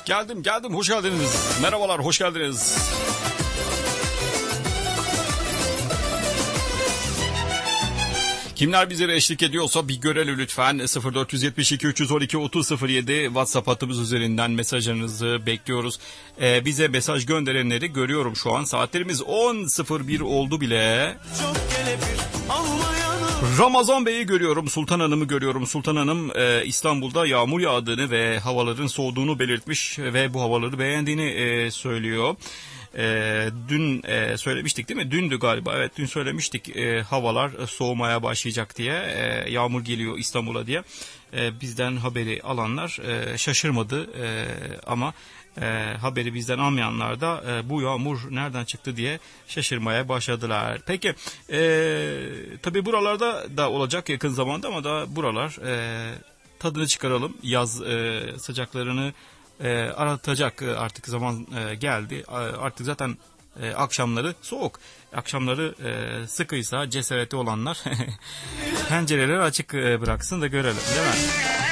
Geldim, hoş geldiniz. Merhabalar, hoş geldiniz. Kimler bizlere eşlik ediyorsa bir görelim lütfen. 0472 312 3007 WhatsApp hattımız üzerinden mesajlarınızı bekliyoruz. Bize mesaj gönderenleri görüyorum şu an. Saatlerimiz 10.01 oldu bile. Ramazan Bey'i görüyorum, Sultan Hanım'ı görüyorum. Sultan Hanım İstanbul'da yağmur yağdığını ve havaların soğuduğunu belirtmiş ve bu havaları beğendiğini söylüyor. Dün söylemiştik değil mi? Dündü galiba. Evet, dün söylemiştik havalar soğumaya başlayacak diye. Yağmur geliyor İstanbul'a diye. Bizden haberi alanlar şaşırmadı ama haberi bizden almayanlar da bu yağmur nereden çıktı diye şaşırmaya başladılar. Peki tabii buralarda da olacak yakın zamanda ama da buralar tadını çıkaralım. Yaz sıcaklarını aratacak artık zaman geldi. Artık zaten akşamları soğuk. Akşamları sıkıysa cesareti olanlar pencereleri açık bıraksın da görelim, değil mi?